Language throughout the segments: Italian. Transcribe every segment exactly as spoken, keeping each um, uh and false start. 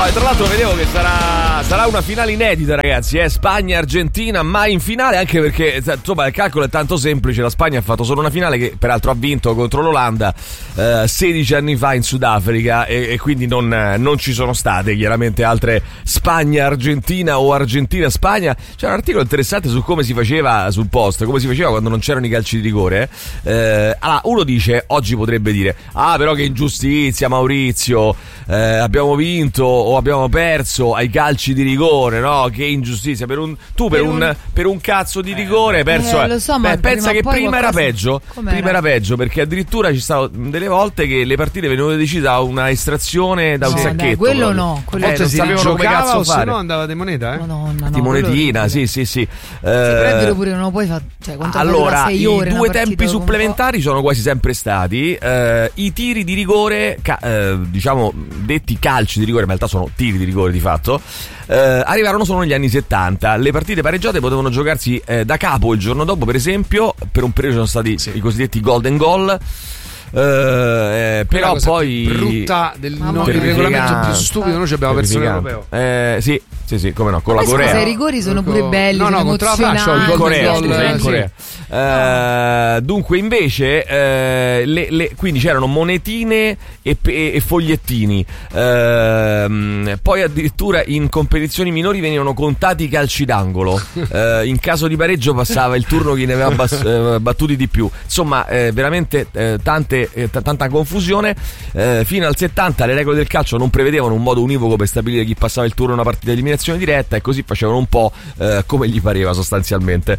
Oh, e tra l'altro vedevo che sarà, sarà una finale inedita, ragazzi, eh? Spagna-Argentina, mai in finale, anche perché insomma il calcolo è tanto semplice. La Spagna ha fatto solo una finale, che peraltro ha vinto contro l'Olanda eh, sedici anni fa in Sudafrica, e, e quindi non, non ci sono state chiaramente altre Spagna-Argentina o Argentina-Spagna. C'è un articolo interessante su come si faceva sul post, come si faceva quando non c'erano i calci di rigore. eh, allora uno dice, oggi potrebbe dire, ah però che ingiustizia Maurizio, eh, abbiamo vinto o abbiamo perso ai calci di rigore, no? Che ingiustizia per un tu per, per un, un per un cazzo di rigore hai perso. Eh, lo so, ma Beh, pensa che prima qualcosa... era peggio. Com'era? Prima era peggio, perché addirittura ci stavano delle volte che le partite venivano decise da una estrazione da un no, sacchetto. Dai, quello proprio. no, quello Eh, non si sapevano come cazzo o fare. se no andava di moneta, eh? Madonna, Di no, monetina, quello... sì, sì, sì. Sì, però è vero pure, non lo puoi fare. Cioè, quanto allora, sei i ore, due tempi supplementari sono quasi sempre stati eh, i tiri di rigore, ca- eh, diciamo detti calci di rigore, ma in realtà sono tiri di rigore di fatto. Eh, arrivarono solo negli anni settanta. Le partite pareggiate potevano giocarsi eh, da capo il giorno dopo, per esempio. Per un periodo sono stati sì. i cosiddetti golden goal. Eh, però poi brutta del no, il regolamento più stupido, noi ci abbiamo perso l'europeo. Eh, sì, sì, sì, come no, con ma la Corea. Scusa, i rigori sono pure belli, no, no, contro la Francia, il Corea, gol in Corea. Eh, dunque invece eh, le, le, quindi c'erano monetine e, e, e fogliettini. Eh, poi addirittura in competizioni minori venivano contati i calci d'angolo. Eh, in caso di pareggio passava il turno chi ne aveva bas, eh, battuti di più. Insomma, eh, veramente eh, tante Eh, t- tanta confusione. Eh, fino al settanta le regole del calcio non prevedevano un modo univoco per stabilire chi passava il turno in una partita di eliminazione diretta, e così facevano un po' eh, come gli pareva sostanzialmente.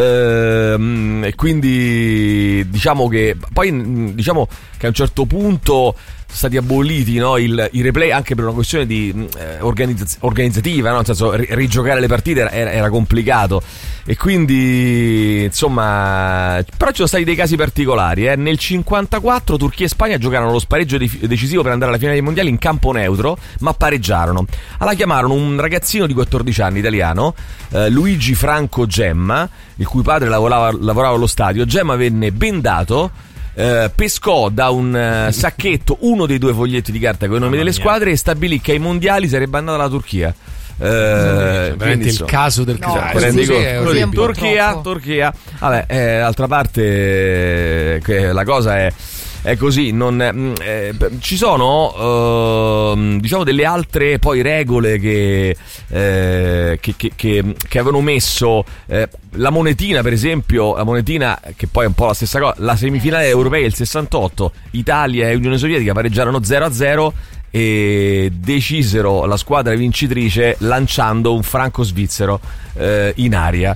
Eh, e quindi diciamo che poi diciamo che a un certo punto sono stati aboliti, no, il, i replay, anche per una questione di eh, organizz- organizzativa, no? Nel senso, ri- rigiocare le partite era, era complicato, e quindi insomma, però ci sono stati dei casi particolari. eh. Nel cinquantaquattro Turchia e Spagna giocarono lo spareggio de- decisivo per andare alla finale dei mondiali in campo neutro, ma pareggiarono. Allora chiamarono un ragazzino di quattordici anni italiano, eh, Luigi Franco Gemma, il cui padre lavorava, lavorava allo stadio. Gemma venne bendato. Uh, pescò da un uh, sacchetto uno dei due foglietti di carta con i nomi delle squadre e stabilì che ai mondiali sarebbe andata la Turchia. Uh, veramente il caso del no, caso. Sì, sì, Turchia, Turchia, Turchia. Vabbè, eh, d'altra parte eh, che la cosa è è così, non, eh, ci sono eh, diciamo delle altre poi regole che, eh, che, che, che, che avevano messo eh, la monetina, per esempio, la monetina, che poi è un po' la stessa cosa. La semifinale europea del sessantotto, Italia e Unione Sovietica pareggiarono zero a zero e decisero la squadra vincitrice lanciando un franco svizzero eh, in aria.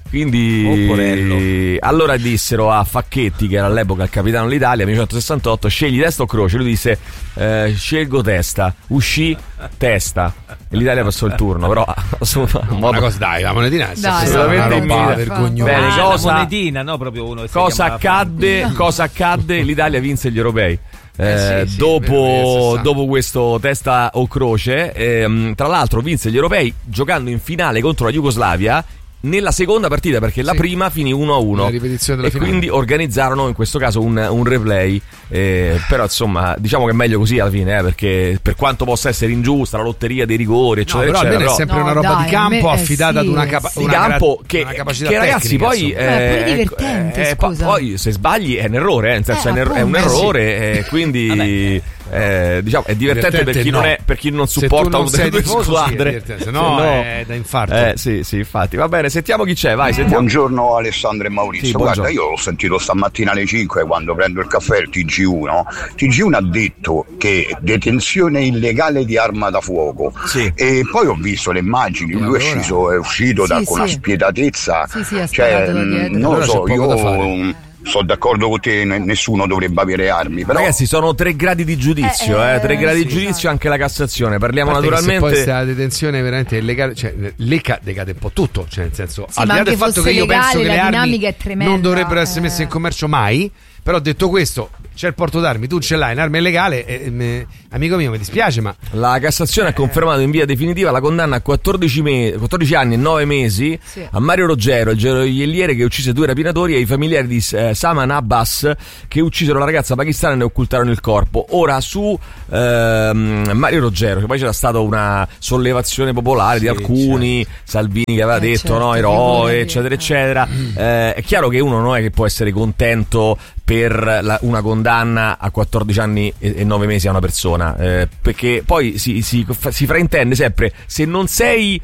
Quindi oh, allora dissero a Facchetti, che era all'epoca il capitano dell'Italia, millenovecentosessantotto, scegli testa o croce. Lui disse eh, scelgo testa, uscì testa e l'Italia passò il turno. Però una cosa, dai, la monetina è assolutamente una vergognosa. Bene, ah, cosa, la monetina, no, proprio uno cosa accadde? No. Cosa accadde? L'Italia vinse gli europei. Eh, eh sì, sì, dopo, vero, dopo questo testa o croce, ehm, tra l'altro vinse gli europei giocando in finale contro la Jugoslavia nella seconda partita, perché sì, la prima finì uno a uno e finale. Quindi organizzarono in questo caso un, un replay, eh, però insomma diciamo che è meglio così alla fine, eh, perché per quanto possa essere ingiusta la lotteria dei rigori eccetera, no, però eccetera, almeno è sempre no, una roba dai, di campo me, affidata eh, sì, ad una, capa- sì. una, di campo gra- che, una capacità che ragazzi tecnica, poi eh, è pure divertente, eh, scusa. poi se sbagli è un errore, eh, nel senso eh, è, un er- è un appunto, errore, sì. eh, quindi eh, diciamo è divertente, divertente per chi no. non è, per chi non se supporta non una delle due tifoso, squadre, sì, se no è da infarto. Eh sì, sì, infatti. Va bene, sentiamo chi c'è, vai, sentiamo. Buongiorno Alessandro e Maurizio. Sì, guarda, io l'ho sentito stamattina alle cinque quando prendo il caffè il T G uno. T G uno ha detto che detenzione illegale di arma da fuoco, sì. E poi ho visto le immagini, lui è uscito, è uscito sì, da, sì. con una spietatezza, sì, sì, cioè, da dietro. non lo so, allora io sono d'accordo con te, nessuno dovrebbe avere armi, però ragazzi sono tre gradi di giudizio, eh, eh, eh, tre gradi sì, di giudizio, esatto. Anche la Cassazione, parliamo naturalmente. Se poi se la detenzione veramente illegale, cioè le ca- decade un po' tutto, cioè nel senso, sì, al di là del anche fatto che fosse io legale, penso che la le armi dinamica è tremenda, non dovrebbero essere messe eh. in commercio mai, Però detto questo, c'è il porto d'armi, tu ce l'hai, un'arma illegale, eh, me, amico mio, mi dispiace, ma la Cassazione eh. ha confermato in via definitiva la condanna a quattordici, me- quattordici anni e nove mesi sì. a Mario Roggero, il gioielliere che uccise due rapinatori, e ai familiari di eh, Saman Abbas che uccisero la ragazza pakistana e ne occultarono il corpo. Ora su ehm, Mario Roggero, che poi c'era stata una sollevazione popolare sì, di alcuni, certo. Salvini che aveva eh, detto certo, no, eroe, eccetera, eccetera. Eh, è chiaro che uno non è che può essere contento per la, una condanna a quattordici anni e, e nove mesi a una persona, eh, perché poi si, si, si fraintende sempre, se non sei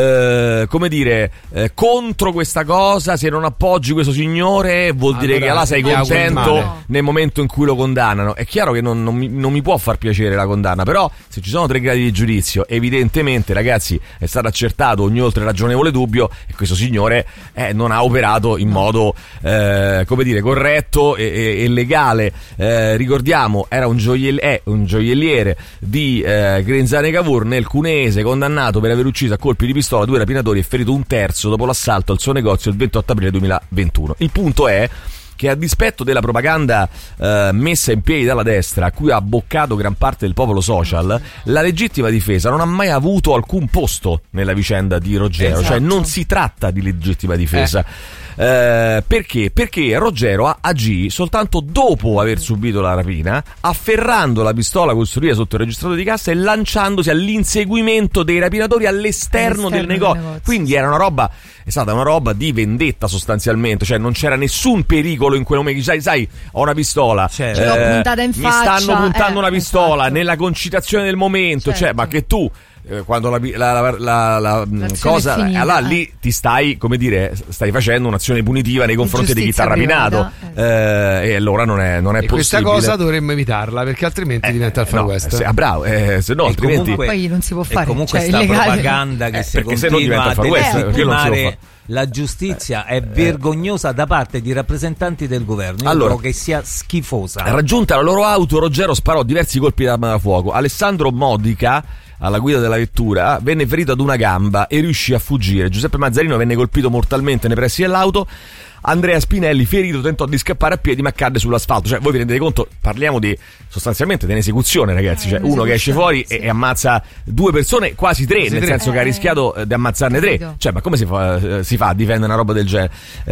eh, come dire eh, contro questa cosa, se non appoggi questo signore, vuol allora, dire che là sei contento nel momento in cui lo condannano. È chiaro che non, non, mi, non mi può far piacere la condanna, però se ci sono tre gradi di giudizio, evidentemente, ragazzi, è stato accertato ogni oltre ragionevole dubbio e questo signore eh, non ha operato in modo eh, come dire corretto e e legale. Eh, ricordiamo, era un, gioiell- è un gioielliere di eh, Grenzane Cavour nel Cuneese, condannato per aver ucciso a colpi di pistola due rapinatori e ferito un terzo dopo l'assalto al suo negozio il ventotto aprile duemilaventuno. Il punto è che a dispetto della propaganda eh, messa in piedi dalla destra, a cui ha abboccato gran parte del popolo social, la legittima difesa non ha mai avuto alcun posto nella vicenda di Roggero, esatto. Cioè non si tratta di legittima difesa. Eh. Eh, perché? Perché Roggero agì soltanto dopo aver subito la rapina, afferrando la pistola costruita sotto il registratore di cassa e lanciandosi all'inseguimento dei rapinatori all'esterno, all'esterno del, negozio. del negozio. Quindi era una roba, è stata una roba di vendetta sostanzialmente, cioè non c'era nessun pericolo in quel momento. Sai, sai, ho una pistola, certo. Ce l'ho eh, puntata in mi faccia, stanno puntando eh, una pistola esatto. nella concitazione del momento, certo. Cioè, ma che tu quando la, la, la, la, la cosa finita, allora eh. lì ti stai, come dire, stai facendo un'azione punitiva nei confronti di chi ti ha rapinato, eh, e allora non è, non è e possibile. Questa cosa dovremmo evitarla, perché altrimenti eh, diventa il Far no, West. se, ah, bravo, eh, se no, e altrimenti comunque, poi non si può fare. E comunque cioè, sta illegale. propaganda che eh, si perché se no diventa il Far West, a perché non si può fare. La giustizia è vergognosa da parte di rappresentanti del governo. Io allora, che sia schifosa. Raggiunta la loro auto, Roggero sparò diversi colpi d'arma da fuoco. Alessandro Modica, alla guida della vettura, venne ferito ad una gamba e riuscì a fuggire. Giuseppe Mazzarino venne colpito mortalmente nei pressi dell'auto. Andrea Spinelli, ferito, tentò di scappare a piedi ma cadde sull'asfalto. Cioè, voi vi rendete conto? Parliamo di sostanzialmente di un'esecuzione, ragazzi. Cioè, uno che esce fuori sì. e, e ammazza due persone, quasi tre, quasi nel tre. senso eh, che ha rischiato eh, di ammazzarne tre. Cioè, ma come si fa, eh, si fa a difendere una roba del genere?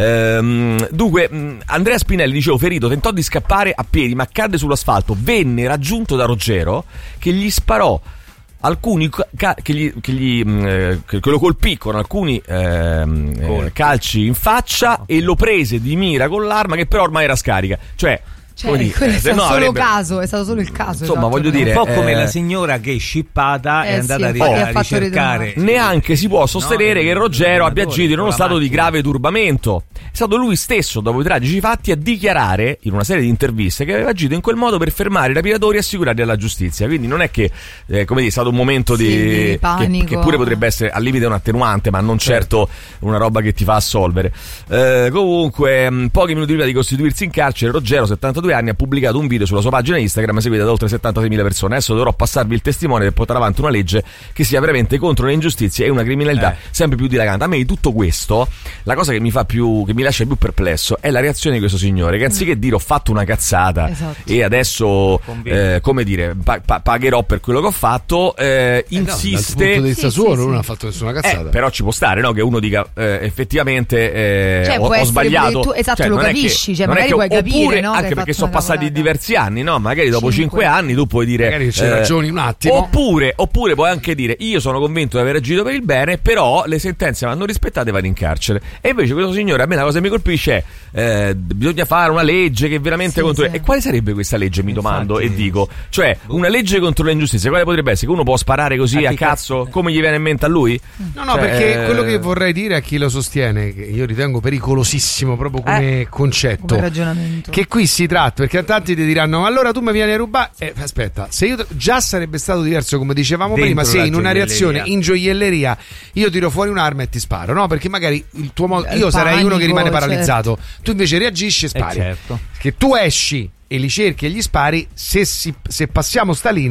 Ehm, dunque, mh, Andrea Spinelli, dicevo, ferito, tentò di scappare a piedi ma cadde sull'asfalto. Venne raggiunto da Roggero, che gli sparò alcuni ca- che, gli, che, gli, mh, che lo colpì con alcuni ehm, eh, calci in faccia okay. e lo prese di mira con l'arma, che però ormai era scarica. Cioè, Cioè, dire, quello è stato no, solo avrebbe... caso, è stato solo il caso. Insomma, esatto, voglio dire, un po' come eh... la signora che scippata eh, è andata sì, a, oh, a ricercare. Neanche si può sostenere no, che Roggero abbia agito in uno stato di grave turbamento. È stato lui stesso, dopo i tragici fatti, a dichiarare in una serie di interviste che aveva agito in quel modo per fermare i rapinatori e assicurarli alla giustizia. Quindi non è che, eh, come dire, è stato un momento sì, di, di panico. Che, che pure potrebbe essere al limite un attenuante, ma non certo, certo una roba che ti fa assolvere. Eh, comunque, mh, pochi minuti prima di costituirsi in carcere, Roggero, settantadue anni, ha pubblicato un video sulla sua pagina Instagram seguita da oltre settantaseimila persone. Adesso dovrò passarvi il testimone per portare avanti una legge che sia veramente contro le ingiustizie e una criminalità eh. sempre più dilagante. A me di tutto questo, la cosa che mi fa più, che mi lascia più perplesso è la reazione di questo signore, che anziché dire ho fatto una cazzata esatto. e adesso eh, come dire pa- pa- pagherò per quello che ho fatto, eh, insiste. Eh no, dal punto di vista sì, suo sì, non sì. ha fatto nessuna cazzata. Eh, però ci può stare, no? Che uno dica eh, effettivamente eh, cioè, ho, ho sbagliato. Tu, esatto, cioè, lo non capisci, che, cioè, non magari che, puoi capire, oppure, no, anche perché sono passati cavolata. diversi anni, no? Magari dopo cinque anni tu puoi dire magari ci eh, ragioni un attimo. Oppure, oppure puoi anche dire io sono convinto di aver agito per il bene, però le sentenze vanno rispettate e vado in carcere. E invece questo signore, a me la cosa che mi colpisce è eh, bisogna fare una legge che veramente sì, contro. Sì. E quale sarebbe questa legge, mi domando Infatti, e dico? Cioè, una legge contro le ingiustizie, quale potrebbe essere? Che uno può sparare così a, a cazzo come gli viene in mente a lui? No, no, cioè, perché eh... quello che vorrei dire a chi lo sostiene, che io ritengo pericolosissimo proprio come eh, concetto, come ragionamento, che qui si tratta, perché tanti ti diranno ma allora tu mi vieni a rubare, eh, aspetta, se io già sarebbe stato diverso come dicevamo Dentro prima, se in una reazione in gioielleria io tiro fuori un'arma e ti sparo, no? Perché magari il tuo modo, io il sarei panico, uno che rimane paralizzato, certo. tu invece reagisci e spari, eh certo. che tu esci e li cerchi e gli spari, se, si, se passiamo sta linea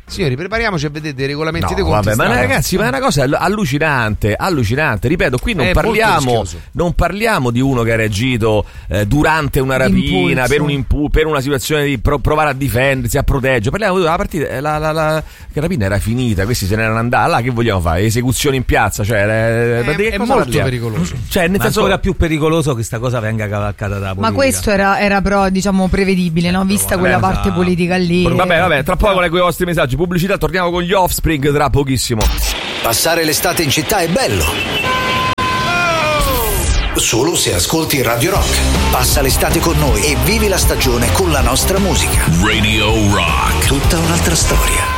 Signori, prepariamoci a vedere dei regolamenti no, dei conti. Vabbè, ma ragazzi, ma è una cosa allucinante, allucinante. Ripeto, qui non è parliamo non parliamo di uno che ha reagito eh, durante una rapina, Impulso. per un impu- per una situazione di pro- provare a difendersi, a proteggere. Parliamo della partita, la, la, la, la rapina era finita, questi se ne erano andati. Là che vogliamo fare? Esecuzioni in piazza, cioè eh, è, che è cosa molto parliamo? pericoloso. Cioè, nel Ma senso, ancora più pericoloso che sta cosa venga cavalcata da politica. Ma questo era, era però, diciamo, prevedibile, no? Vista quella vabbè, parte no. politica lì. Vabbè, vabbè, tra poco leggo i vostri messaggi. Pubblicità, torniamo con gli Offspring tra pochissimo. Passare l'estate in città è bello. Solo se ascolti Radio Rock. Passa l'estate con noi e vivi la stagione con la nostra musica. Radio Rock. Tutta un'altra storia.